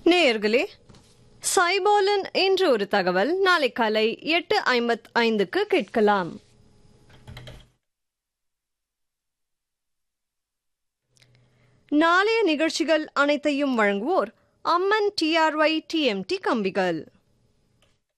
நேயர்களே, சைபாலன் என்று ஒரு தகவல் நாளை காலை 8:55க்கு கேட்கலாம். நாளைய நிகழ்ச்சிகள் அனைத்தையும் வழங்குவோர் அம்மன் TRY TMT கம்பிகள்.